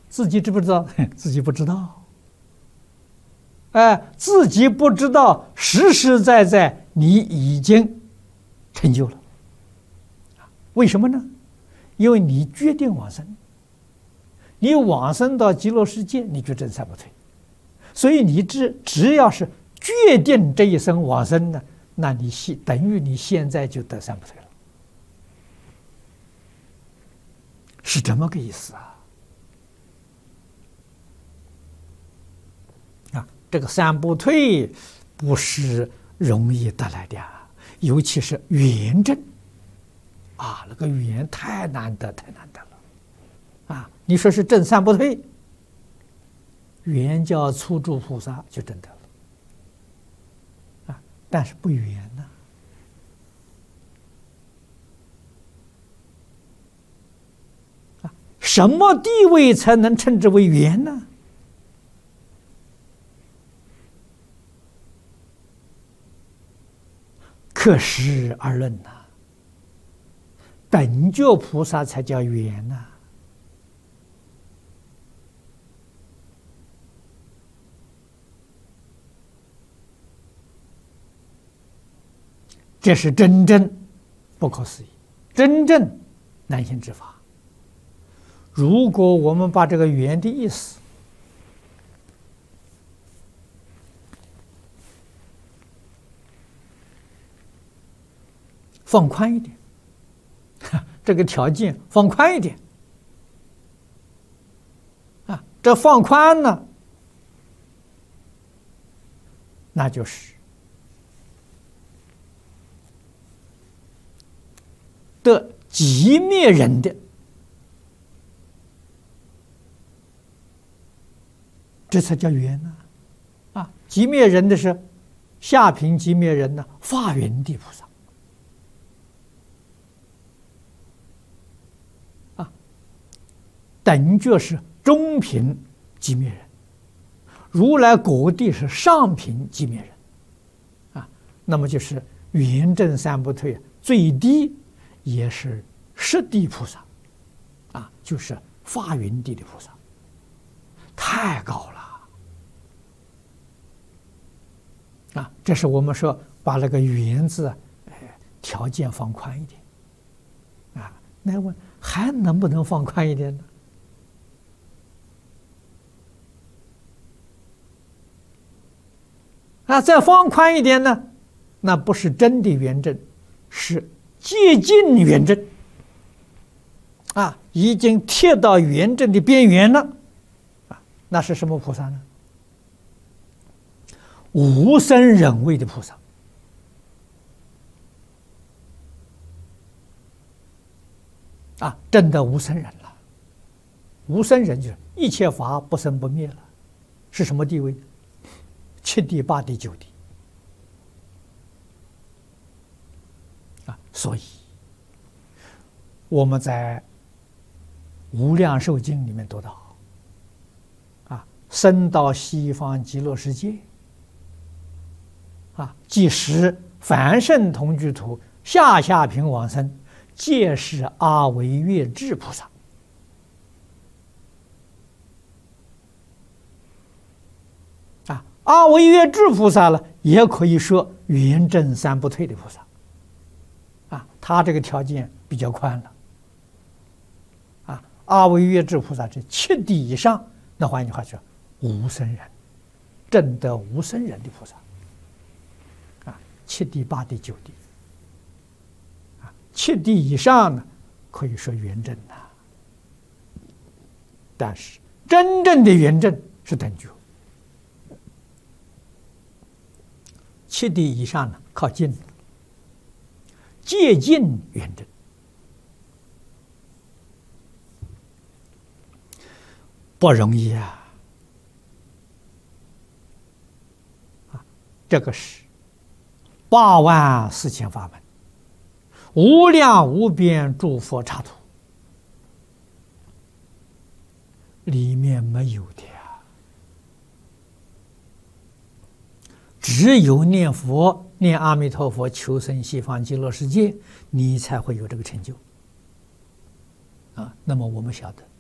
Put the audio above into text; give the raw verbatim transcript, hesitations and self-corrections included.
自己知不知道？自己不知道。哎，自己不知道，实实在在你已经成就了。为什么呢？因为你决定往生，你往生到极乐世界，你就证三不退。所以你只只要是决定这一生往生呢，那你现等于你现在就得三不退了，是这么个意思啊！啊，这个三不退不是容易得来的啊，尤其是圆证啊，那个圆太难得，太难得了啊！你说是证三不退，圆教初住菩萨就证得了啊，但是不圆呢。啊，什么地位才能称之为圆呢？可实而论呐、啊，等觉菩萨才叫圆呐、啊。这是真正不可思议，真正难行之法。如果我们把这个圆的意思放宽一点，这个条件放宽一点啊，这放宽呢，那就是得寂灭人的，这才叫圆呢！啊，寂灭人的是下品寂灭人呢，法云地菩萨。啊，等觉是中品寂灭人，如来果地是上品寂灭人。啊，那么就是圆正三不退，最低也是十地菩萨，啊，就是法云地的菩萨，太高了。啊，这是我们说把那个圆字，呃，条件放宽一点。啊，那问还能不能放宽一点呢？啊，再放宽一点呢，那不是真的圆正，是接近圆正。啊，已经贴到圆正的边缘了。啊，那是什么菩萨呢？无生忍位的菩萨。啊，真的无生忍了。无生忍就是一切法不生不灭了，是什么地位？七地、八地、九地。啊，所以我们在《无量寿经》里面读到，啊，生到西方极乐世界。啊，即使凡圣同居土下下品往生，皆是阿惟越致菩萨。啊，阿惟越致菩萨呢，也可以说圆正三不退的菩萨。啊，他这个条件比较宽了。啊，阿惟越致菩萨是七地以上，那换句话说，无生忍，证得无生忍的菩萨。七地、八地、九地，啊，七地以上呢，可以说圆正呐。但是真正的圆正是等觉，七地以上呢靠近，接近圆正，不容易啊！啊，这个是八万四千法门，无量无边诸佛刹土，里面没有的呀。只有念佛、念阿弥陀佛、求生西方极乐世界，你才会有这个成就。啊，那么我们晓得。